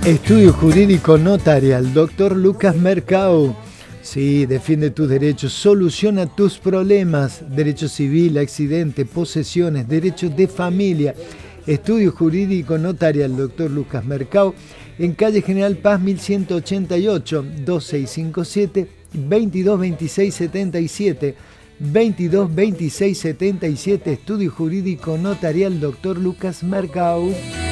Estudio Jurídico Notarial, doctor Lucas Mercado. Sí, defiende tus derechos, soluciona tus problemas, derecho civil, accidente, posesiones, derechos de familia. Estudio Jurídico Notarial, doctor Lucas Mercado, en calle General Paz 1188, 2657, 222677, 222677, Estudio Jurídico Notarial, doctor Lucas Mercado.